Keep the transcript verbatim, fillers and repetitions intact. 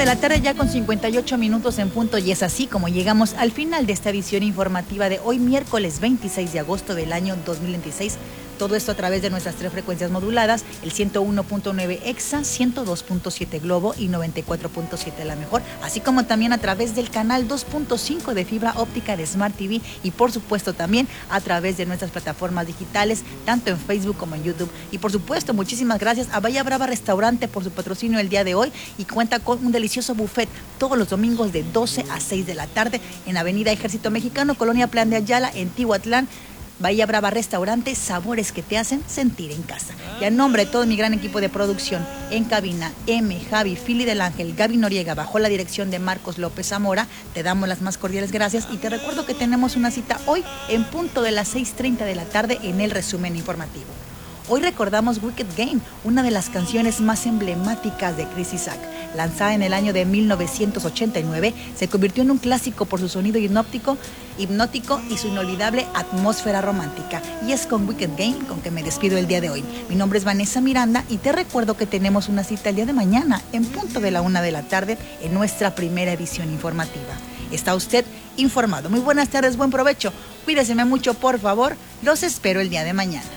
de la tarde ya con cincuenta y ocho minutos en punto, y es así como llegamos al final de esta edición informativa de hoy miércoles veintiséis de agosto del año dos mil veintiséis. Todo esto a través de nuestras tres frecuencias moduladas, el ciento uno punto nueve Exa, ciento dos punto siete Globo y noventa y cuatro punto siete La Mejor, así como también a través del canal dos punto cinco de fibra óptica de Smart T V y por supuesto también a través de nuestras plataformas digitales, tanto en Facebook como en YouTube. Y por supuesto, muchísimas gracias a Bahía Brava Restaurante por su patrocinio el día de hoy, y cuenta con un delicioso buffet todos los domingos de doce a seis de la tarde en Avenida Ejército Mexicano, Colonia Plan de Ayala, en Tihuatlán. Bahía Brava Restaurante, sabores que te hacen sentir en casa. Y a nombre de todo mi gran equipo de producción, en cabina, M, Javi, Fili del Ángel, Gaby Noriega, bajo la dirección de Marcos López Zamora, te damos las más cordiales gracias y te recuerdo que tenemos una cita hoy en punto de las seis treinta de la tarde en el resumen informativo. Hoy recordamos Wicked Game, una de las canciones más emblemáticas de Chris Isaak. Lanzada en el año de mil novecientos ochenta y nueve, se convirtió en un clásico por su sonido hipnótico, hipnótico y su inolvidable atmósfera romántica. Y es con Wicked Game con que me despido el día de hoy. Mi nombre es Vanessa Miranda y te recuerdo que tenemos una cita el día de mañana en punto de la una de la tarde en nuestra primera edición informativa. Está usted informado. Muy buenas tardes, buen provecho. Cuídeseme mucho, por favor. Los espero el día de mañana.